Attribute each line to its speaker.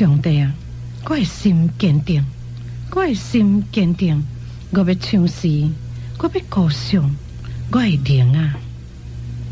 Speaker 1: 上帝啊，我的心坚定，我的心坚定，我要唱诗，我要歌颂，我的灵啊。